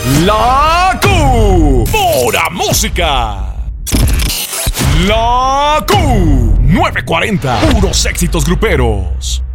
La Q. Pura música. La Q. 940. Puros éxitos gruperos.